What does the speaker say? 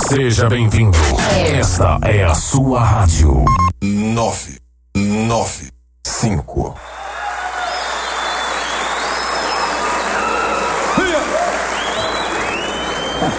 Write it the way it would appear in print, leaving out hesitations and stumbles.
Seja bem-vindo. Esta é a sua rádio. 995